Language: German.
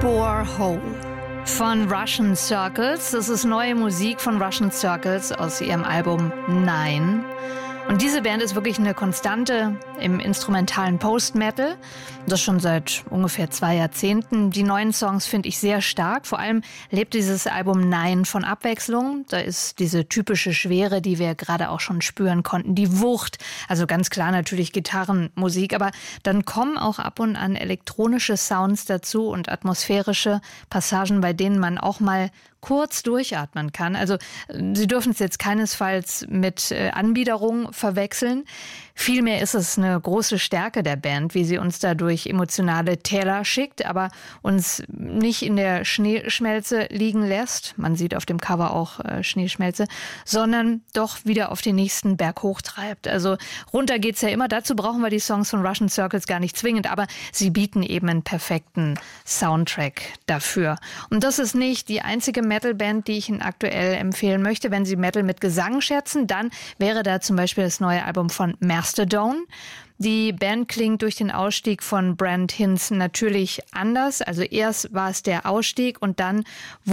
Bore Hole von Russian Circles. Das ist neue Musik von Russian Circles aus ihrem Album Nine. Und diese Band ist wirklich eine Konstante im instrumentalen Post-Metal. Das schon seit ungefähr 2 Jahrzehnten. Die neuen Songs finde ich sehr stark. Vor allem lebt dieses Album Nine von Abwechslung. Da ist diese typische Schwere, die wir gerade auch schon spüren konnten. Die Wucht, also ganz klar natürlich Gitarrenmusik. Aber dann kommen auch ab und an elektronische Sounds dazu und atmosphärische Passagen, bei denen man auch mal kurz durchatmen kann. Also Sie dürfen es jetzt keinesfalls mit Anbiederung verwechseln. Vielmehr ist es eine große Stärke der Band, wie sie uns da durch emotionale Täler schickt, aber uns nicht in der Schneeschmelze liegen lässt. Man sieht auf dem Cover auch Schneeschmelze, sondern doch wieder auf den nächsten Berg hochtreibt. Also runter geht's ja immer. Dazu brauchen wir die Songs von Russian Circles gar nicht zwingend, aber sie bieten eben einen perfekten Soundtrack dafür. Und das ist nicht die einzige Metalband, die ich Ihnen aktuell empfehlen möchte. Wenn Sie Metal mit Gesang schätzen, dann wäre da zum Beispiel das neue Album von Mastodon. Die Band klingt durch den Ausstieg von Brent Hinds natürlich anders. Also erst war es der Ausstieg und dann